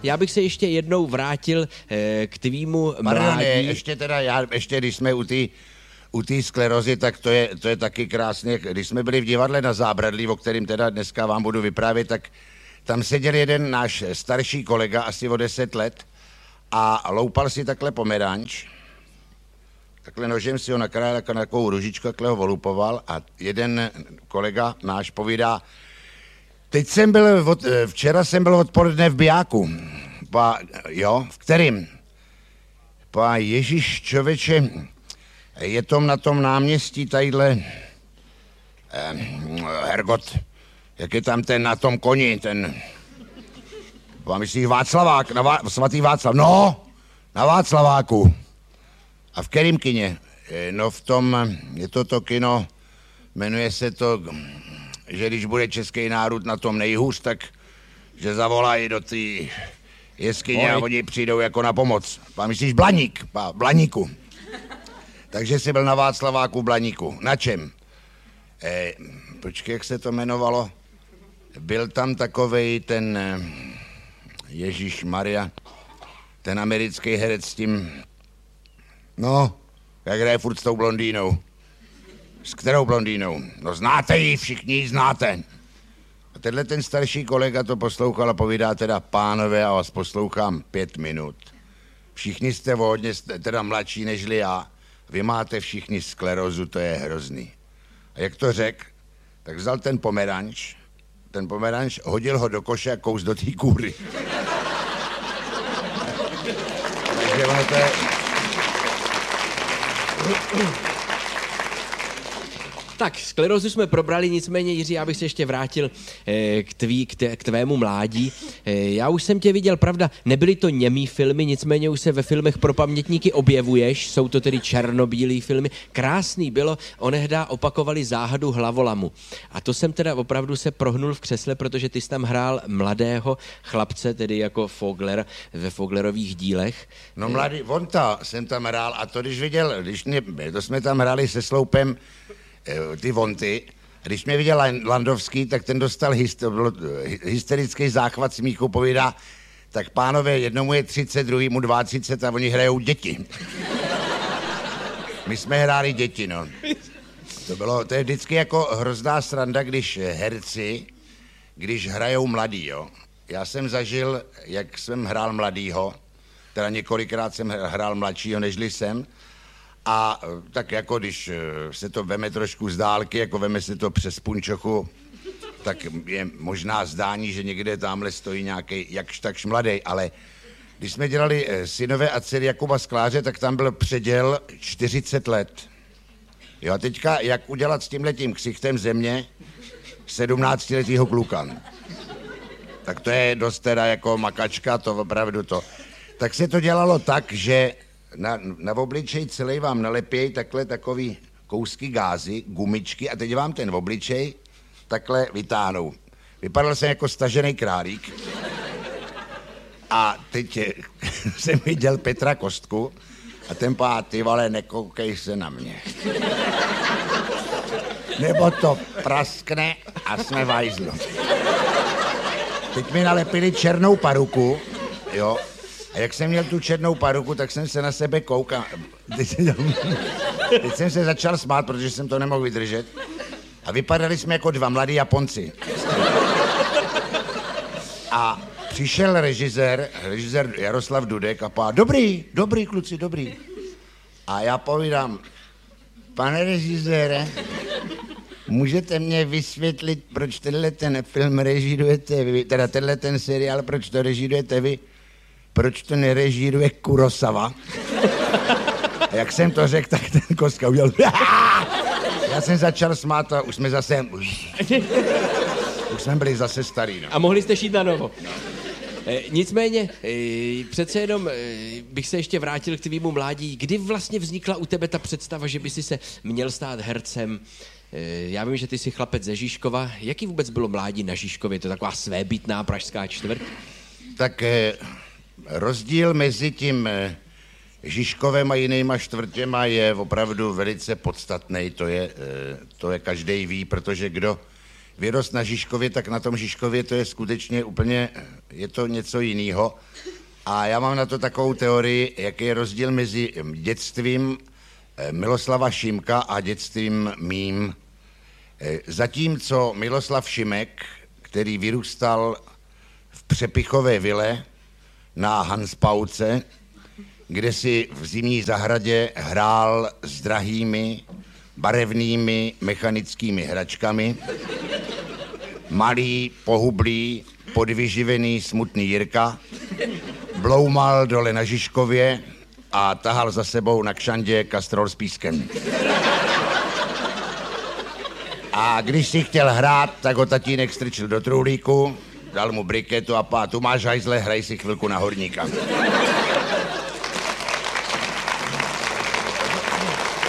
já bych se ještě jednou vrátil k tvýmu mládí. Ještě když jsme u té sklerozy, tak to je taky krásně. Když jsme byli v divadle na Zábradlí, o kterým teda dneska vám budu vyprávět, tak tam seděl jeden náš starší kolega, asi o 10 let, a loupal si takhle pomeranč. Takhle nožem si ho nakrájel jako na takovou ružičku, takhle ho olupoval a jeden kolega náš povídá, včera jsem byl odpoledne v Bijáku. V kterým? Ježíš, člověče, je to na tom náměstí tadyhle, Hergot, jak je tam ten na tom koni, myslíš Václavák, svatý Václav, no, na Václaváku. A v kterým kině? No v tom, je to kino, jmenuje se to, že když bude český národ na tom nejhůř, tak že zavolají do té jeskyně a oni přijdou jako na pomoc. Myslíš Blaníku. Takže jsi byl na Václaváku v Blaníku. Na čem? Počkej, jak se to jmenovalo? Byl tam takovej ten Ježíš Maria, ten americký herec s tím, no, jak hraje furt s tou blondýnou. S kterou blondýnou? No znáte ji, všichni ji znáte. A tenhle ten starší kolega to poslouchal a povídá teda, pánové, já vás poslouchám 5 minut. Všichni jste hodně, teda mladší nežli já. Vy máte všichni sklerózu, to je hrozný. A jak to řekl, tak vzal ten pomeranč, hodil ho do koše a kous do té kůry. Takže ono to je... Tak, sklerózu jsme probrali, nicméně, Jiří, já bych se ještě vrátil k tvému mládí. Já už jsem tě viděl, pravda, nebyly to němý filmy, nicméně už se ve filmech pro pamětníky objevuješ, jsou to tedy černobílý filmy. Krásný bylo, onehdá opakovali Záhadu Hlavolamu. A to jsem teda opravdu se prohnul v křesle, protože ty jsi tam hrál mladého chlapce, tedy jako Fogler ve Foglerových dílech. No mladý, jsem tam hrál a to když viděl, to jsme tam hráli se Sloupem, ty Vonty. Když mě viděl Landovský, tak ten dostal hysterický záchvat smíchu, povídá, tak pánové, jednomu je 30, druhýmu 32 a oni hrajou děti. My jsme hráli děti, no. To je vždycky jako hrozná sranda, když herci, když hrajou mladý, jo. Já jsem zažil, jak jsem hrál mladýho, teda několikrát jsem hrál mladšího, nežli jsem, a tak jako když se to veme trošku z dálky, jako veme se to přes punčochu, tak je možná zdání, že někde tamhle stojí nějaký jakž takž mladej, ale když jsme dělali Synové a dcery Jakuba Skláře, tak tam byl předěl 40 let. Jo a teďka, jak udělat s tímhletím ksichtem země 17letýho kluka. Tak to je dost teda jako makačka, to opravdu to. Tak se to dělalo tak, že na obličej celý vám nalepějí takhle takový kousky gázy, gumičky a teď vám ten obličej takhle vytáhnou. Vypadal jsem jako stažený králík. A teď jsem viděl Petra Kostku a ten ty vole, nekoukej se na mě. Nebo to praskne a jsme v hajzlu. Teď mi nalepili černou paruku, jo. A jak jsem měl tu černou paruku, tak jsem se na sebe koukal. Teď jsem se začal smát, protože jsem to nemohl vydržet. A vypadali jsme jako 2 mladí Japonci. A přišel režisér Jaroslav Dudek a pá, dobrý kluci, dobrý. A já povídám, pane režisére, můžete mě vysvětlit, proč tenhle ten film režírujete vy, teda tenhle ten seriál, proč to režírujete vy? Proč to nerežíruje Kurosawa? A jak jsem to řekl, tak ten Kostka udělal. Já jsem začal smát a už jsme byli zase starý. No. A mohli jste šít na novo. No. Nicméně, přece jenom bych se ještě vrátil k tvýmu mládí. Kdy vlastně vznikla u tebe ta představa, že by si se měl stát hercem? Já vím, že ty jsi chlapec ze Žižkova. Jaký vůbec bylo mládí na Žižkově? To je taková svébytná pražská čtvrť? Tak rozdíl mezi tím Žižkovem a jinýma čtvrtěma je opravdu velice podstatný. To je každej ví, protože kdo vyrost na Žižkově, tak na tom Žižkově to je skutečně úplně je to něco jiného. A já mám na to takovou teorii, jaký je rozdíl mezi dětstvím Miloslava Šimka a dětstvím mým. Zatímco Miloslav Šimek, který vyrůstal v přepichové vile na Hanspauce, kde si v zimní zahradě hrál s drahými, barevnými mechanickými hračkami, malý, pohublý, podvyživený, smutný Jirka bloumal dole na Žižkově a tahal za sebou na kšandě kastrol s pískem. A když si chtěl hrát, tak ho tatínek strčil do truhlíku, dal mu briketu a tu máš hajzle, hraj si chvilku na horníka.